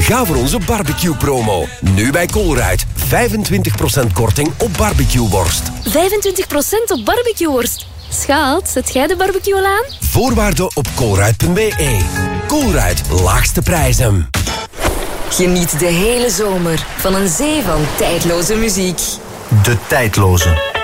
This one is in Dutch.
Ga voor onze barbecue-promo. Nu bij Colruyt. 25% korting op barbecueworst. 25% op barbecueworst. Schaat, zet jij de barbecue al aan? Voorwaarden op colruyt.be. Colruyt, laagste prijzen. Geniet de hele zomer van een zee van tijdloze muziek. De tijdloze.